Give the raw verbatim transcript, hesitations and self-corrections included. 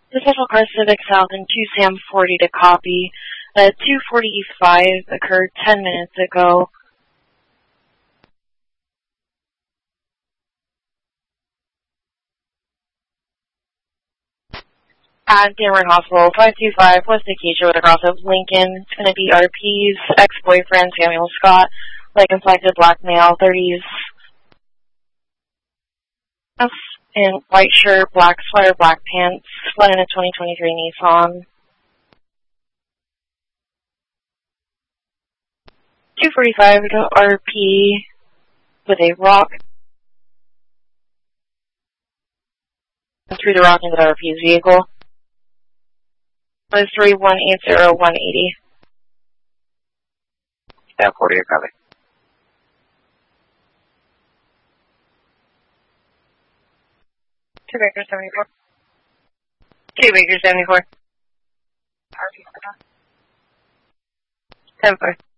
The Central Car Civic South and two Sam forty to copy. Uh, two forty East five occurred ten minutes ago. At Dameron Hospital, five two five West Acacia with a cross of Lincoln. It's going to be R P's ex-boyfriend, Samuel Scott, light complected black male, thirties. In white shirt, black sweater, black pants, fled in a twenty twenty-three Nissan. two forty-five to R P with a rock. Through the rock into R P's vehicle. Was three one eight zero one eighty. Staff forty, your copy. Two Baker seventy-four. Two Baker seventy-four. R P ten four.